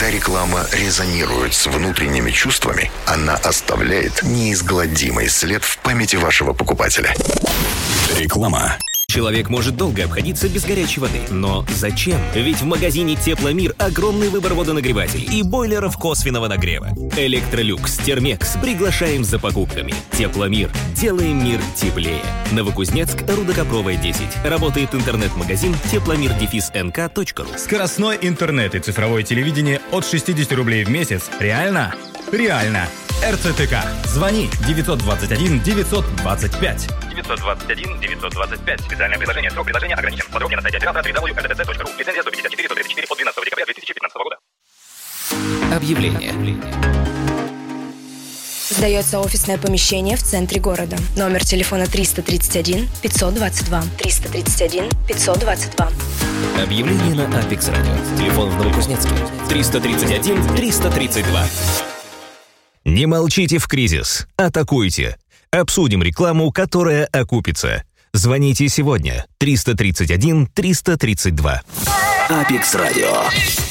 Когда реклама резонирует с внутренними чувствами, она оставляет неизгладимый след в памяти вашего покупателя. Реклама. Человек может долго обходиться без горячей воды. Но зачем? Ведь в магазине «Тепломир» огромный выбор водонагревателей и бойлеров косвенного нагрева. «Электролюкс», «Термекс» приглашаем за покупками. «Тепломир». Делаем мир теплее. Новокузнецк, Рудокопровая, 10. Работает интернет-магазин тепломир-нк.ру. Скоростной интернет и цифровое телевидение от 60 рублей в месяц. Реально? Реально. РЦТК. Звони 921 925. 921 925. Специальное предложение. Срок предложения ограничен. Подробнее на сайте оператора www.rtc.ru. Лицензия 154/134 от 12 декабря 2015 года. Объявление. Сдается офисное помещение в центре города. Номер телефона 331 522. 331 522. Объявление на Апекс Радио. Телефон в Новокузнецке 331 332. Не молчите в кризис. Атакуйте. Обсудим рекламу, которая окупится. Звоните сегодня. 331 332. Апекс Радио.